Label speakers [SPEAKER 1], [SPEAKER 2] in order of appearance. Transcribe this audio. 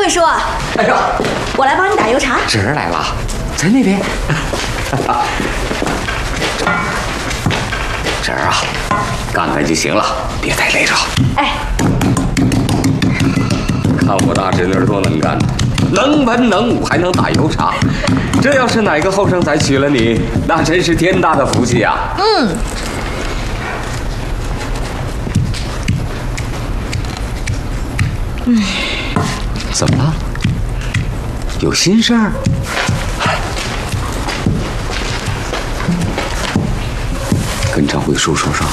[SPEAKER 1] 贵叔，
[SPEAKER 2] 哎呀，
[SPEAKER 1] 我来帮你打油茶。
[SPEAKER 2] 侄儿来了，在那边。侄儿啊，干干就行了，别太累着。
[SPEAKER 1] 哎，
[SPEAKER 2] 看我大侄女多能干，能文能武，还能打油茶。这要是哪个后生仔娶了你，那真是天大的福气啊！怎么了？有心事儿？跟张慧叔说说，